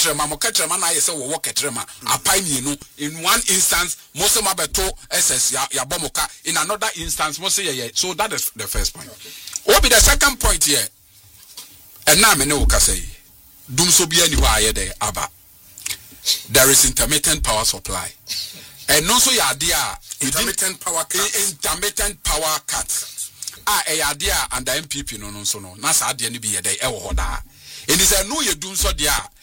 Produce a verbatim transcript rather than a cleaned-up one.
ketrema mo ketrema na yese wo wo ketrema apai mienu in one instance mo se mabeto ss ya ya bomoka in another instance mo se ye so that is the first point what be the second point here and na me ne wo kasa yi dum so bia ni wa ye de aba there is intermittent power supply and no so ya dia intermittent power cut intermittent power cut ah e ya dia under M P P no no so no na sa ade ni bi ye de e wo hoda and is a no ye dum so dia